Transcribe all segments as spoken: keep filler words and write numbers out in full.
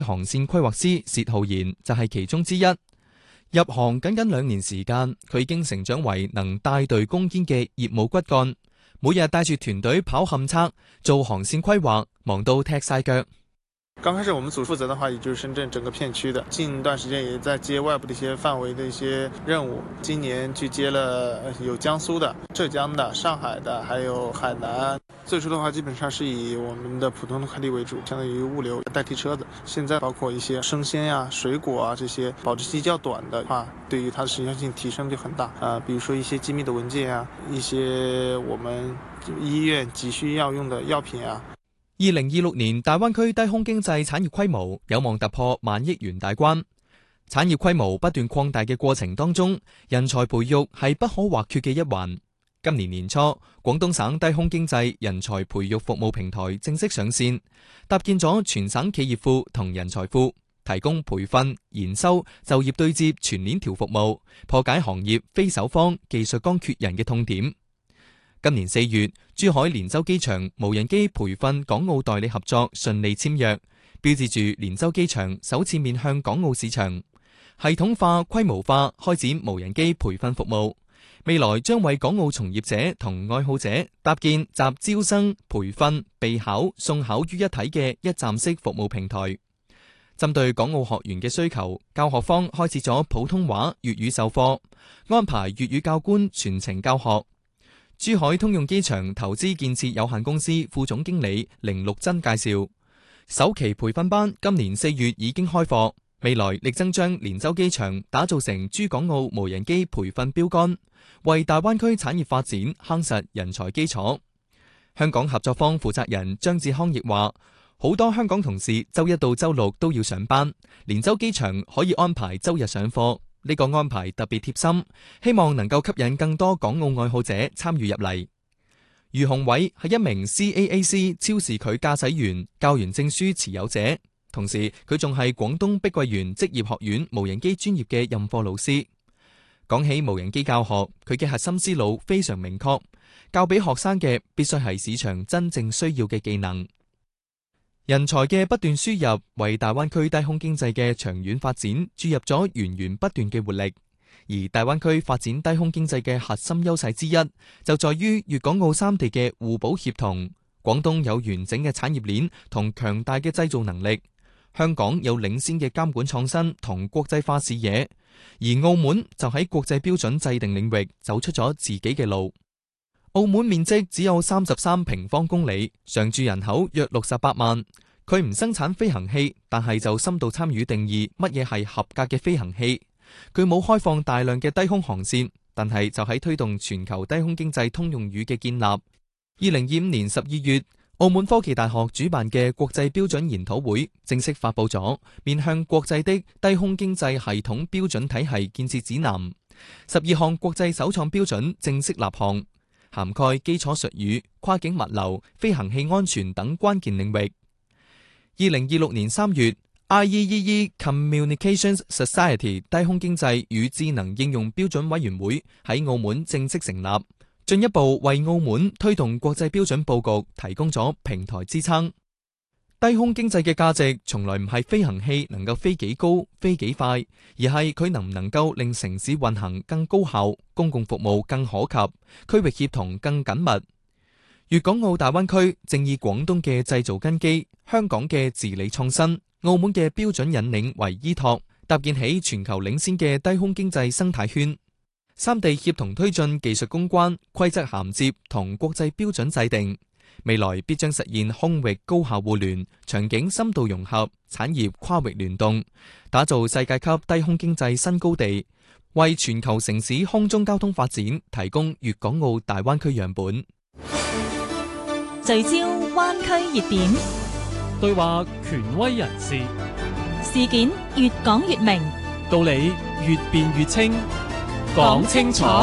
航線規劃師薛浩然就係其中之一。入行僅僅兩年時間，佢已經成長為能帶隊攻堅嘅業務骨幹，每日帶住團隊跑勘測，做航線規劃，忙到踢晒腳。 剛開始我們組負責的話，也就是深圳整個片區的。近一段時間也在接外部的一些範圍的一些任務。今年去接了有江蘇的、浙江的、上海的，還有海南。最初的話，基本上是以我們的普通的快遞為主，相當於物流代替車子。現在包括一些生鮮呀、水果啊這些保質期較短的話，對於它的時效性提升就很大。啊，比如說一些機密的文件啊，一些我們醫院急需要用的藥品啊。 二零二六年，大灣區低空經濟產業規模有望突破萬億元大關。產業規模不斷擴大嘅過程當中，人才培育係不可或缺嘅一環。今年年初，廣東省低空經濟人才培育服務平台正式上線，搭建咗全省企業庫同人才庫，提供培訓、研修、就業對接全鏈條服務，破解行業非首方技術崗缺人嘅痛點。今年四月，珠海連州機場無人機培訓港澳代理合作順利簽約，標誌住連州機場首次面向港澳市場，系統化、規模化開展無人機培訓服務。未來將為港澳從業者同愛好者搭建集招生、培訓、備考、送考於一體嘅一站式服務平台。針對港澳學員嘅需求，教學方開設咗普通話、粵語授課，安排粵語教官全程教學。珠海通用機場投資建設有限公司副總經理凌陸珍介紹，首期培訓班今年四月已經開課，未來力爭將連州機場打造成珠港澳無人機培訓標杆，為大灣區產業發展夯實人才基礎。香港合作方負責人張志康亦話，好多香港同事周一到周六都要上班，連州機場可以安排周日上課。呢個安排特別貼心，希望能夠吸引更多港澳愛好者參與入嚟。余雄偉係一名 C A A C 超視距駕駛員教員證書持有者，同時佢仲係廣東碧桂園職業學院無人機專業嘅任課老師。講起無人機教學，佢嘅核心思路非常明確，教俾學生嘅必須係市場真正需要嘅技能。人才嘅不斷輸入，為大灣區低空經濟嘅長遠發展注入咗源源不斷嘅活力。而大灣區發展低空經濟嘅核心優勢之一，就在於粵港澳三地嘅互補協同。廣東有完整嘅產業鏈同強大嘅製造能力，香港有領先嘅監管創新同國際化視野，而澳門就喺國際標準制定領域走出咗自己嘅路。澳門面積只有三十三平方公里，常住人口約六十八萬。佢唔生產飛行器，但係就深度參與定義乜嘢係合格嘅飛行器。佢冇開放大量嘅低空航線，但係就喺推動全球低空經濟通用語嘅建立。二零二五年十二月，澳門科技大學主辦嘅國際標準研討會正式發佈咗面向國際的低空經濟系統標準體系建設指南，十二項國際首創標準正式立項，涵蓋基礎術語、跨境物流、飛行器安全等關鍵領域。二零二六年三月，I E E E Communications Society 低空經濟與智能應用標準委員會喺澳門正式成立，進一步為澳門推動國際標準佈局提供咗平台支撐。低空經濟嘅價值從來唔係飛行器能夠飛幾高、飛幾快，而係佢能唔能夠令城市運行更高效、公共服務更可及、區域協同更緊密。粵港澳大灣區正以廣東嘅製造根基、香港嘅治理創新、澳門嘅標準引領為依託，搭建起全球領先嘅低空經濟生態圈。三地協同推進技術攻關、規則銜接同國際標準制定，未來必將實現空域高效互聯、場景深度融合、產業跨域聯動，打造世界級低空經濟新高地，為全球城市空中交通發展提供粵港澳大灣區樣本。 聚焦灣區熱點， 對話權威人士， 事件越講越明， 道理越辯越清，講清楚。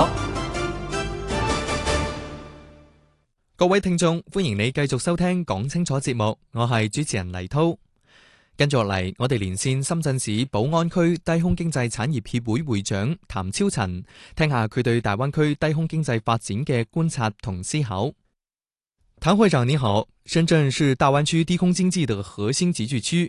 各位聽眾，歡迎你繼續收聽講清楚節目，我係主持人黎濤。跟住落嚟，我哋連線深圳市寶安區低空經濟產業協會會長譚超塵，聽下佢對大灣區低空經濟發展嘅觀察同思考。譚會長你好，深圳是大灣區低空經濟的核心集聚區，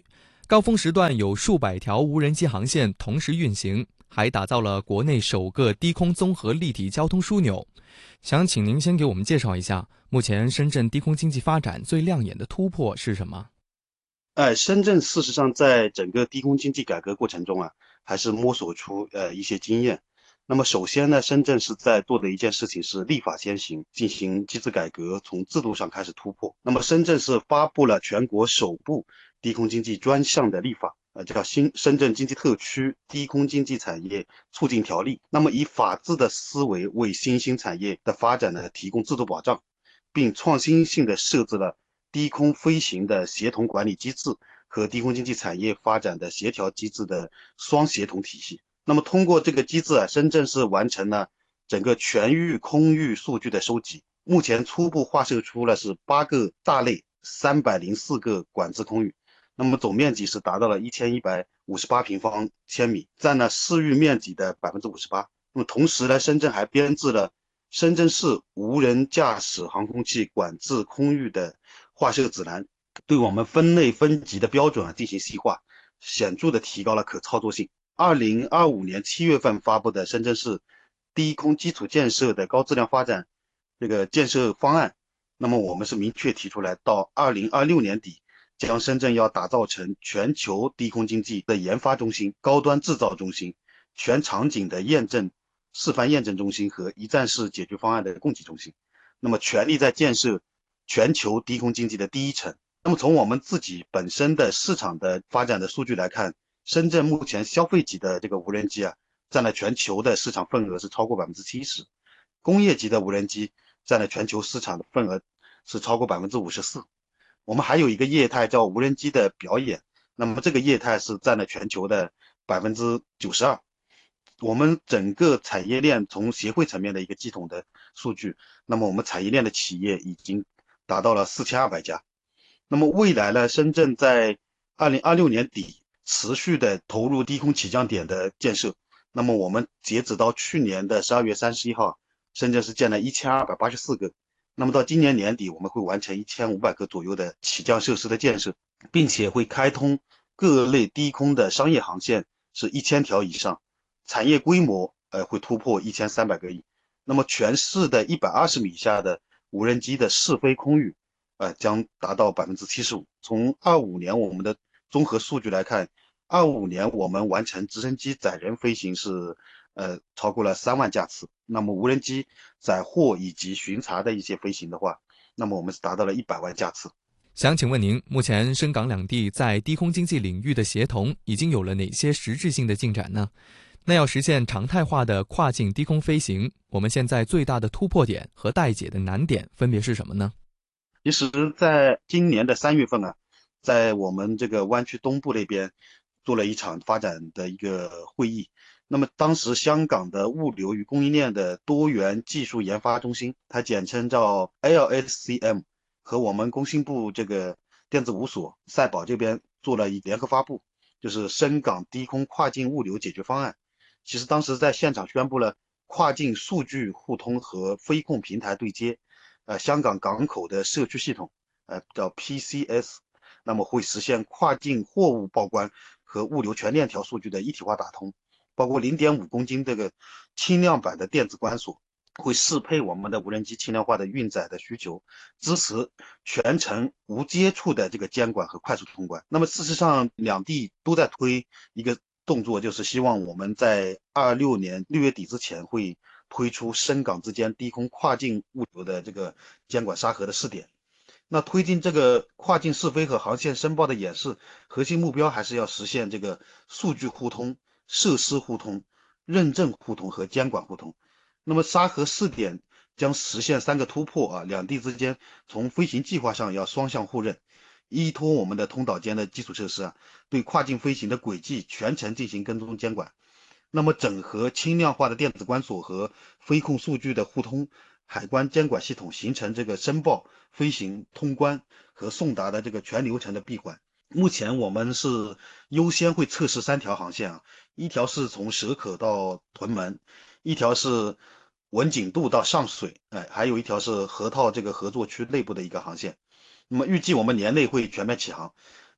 高峰时段有数百条无人机航线同时运行，还打造了国内首个低空综合立体交通枢纽。想请您先给我们介绍一下，目前深圳低空经济发展最亮眼的突破是什么？ 呃，深圳事实上在整个低空经济改革过程中啊，还是摸索出呃一些经验。那么首先呢，深圳是在做的一件事情是立法先行，进行机制改革，从制度上开始突破。那么深圳是发布了全国首部低空经济专项的立法，呃，叫新深圳经济特区低空经济产业促进条例。那么以法治的思维为新兴产业的发展呢提供制度保障，并创新性的设置了低空飞行的协同管理机制和低空经济产业发展的协调机制的双协同体系。那么通过这个机制啊，深圳是完成了整个全域空域数据的收集，目前初步划设出了是八个大类三百零四个管制空域，那么总面积是达到了一千一百五十八平方千米，占了市域面积的 百分之五十八。 那么同时呢，深圳还编制了深圳市无人驾驶航空器管制空域的划设指南，对我们分类分级的标准啊进行细化，显著的提高了可操作性。二零二五年七月份发布的深圳市低空基础建设的高质量发展这个建设方案，那么我们是明确提出来，到二零二六年底将深圳要打造成全球低空经济的研发中心、高端制造中心、全场景的验证示范验证中心和一站式解决方案的供给中心，那么全力在建设全球低空经济的第一城。那么从我们自己本身的市场的发展的数据来看，深圳目前消费级的这个无人机啊，占了全球的市场份额是超过 百分之七十， 工业级的无人机占了全球市场的份额是超过 百分之五十四。 我们还有一个业态叫无人机的表演，那么这个业态是占了全球的 百分之九十二。 我们整个产业链从协会层面的一个系统的数据，那么我们产业链的企业已经达到了四千二百家。那么未来呢，深圳在二零二六年底持续的投入低空起降点的建设，那么我们截止到去年的十二月三十一号，深圳是建了一千二百八十四个，那么到今年年底我们会完成一千五百个左右的起降设施的建设，并且会开通各类低空的商业航线是一千条以上，产业规模呃会突破一千三百个亿。那么全市的一百二十米以下的无人机的试飞空域呃将达到 百分之七十五。 从二五年我们的综合数据来看，二五年我们完成直升机载人飞行是呃超过了三万架次，那么无人机载货以及巡查的一些飞行的话，那么我们是达到了一百万架次。 想请问您，目前深港两地在低空经济领域的协同已经有了哪些实质性的进展呢？那要实现常态化的跨境低空飞行，我们现在最大的突破点和待解的难点分别是什么呢？ 其实在今年的三月份啊，在我们这个湾区东部那边做了一场发展的一个会议，那么当时香港的物流与供应链的多元技术研发中心，它简称叫 L S C M， 和我们工信部这个电子五所赛宝这边做了一联合发布，就是深港低空跨境物流解决方案。其实当时在现场宣布了跨境数据互通和飞控平台对接，呃，香港港口的社区系统，呃，叫 P C S， 那么会实现跨境货物报关和物流全链条数据的一体化打通，包括 零点五公斤这个轻量版的电子关锁，会适配我们的无人机轻量化的运载的需求，支持全程无接触的这个监管和快速通关。那么事实上，两地都在推一个动作，就是希望我们在二六年六月底之前会推出深港之间低空跨境物流的这个监管沙盒的试点。那推进这个跨境试飞和航线申报的演示，核心目标还是要实现这个数据互通、设施互通、认证互通和监管互通。那么沙盒试点将实现三个突破啊，两地之间从飞行计划上要双向互认，依托我们的通岛间的基础设施啊，对跨境飞行的轨迹全程进行跟踪监管。那么整合轻量化的电子关锁和飞控数据的互通，海关监管系统形成这个申报、飞行、通关和送达的这个全流程的闭环。目前我们是优先会测试三条航线啊，一条是从蛇口到屯门，一条是文锦渡到上水，哎，还有一条是河套这个合作区内部的一个航线。那么预计我们年内会全面起航。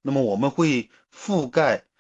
那么我们会覆盖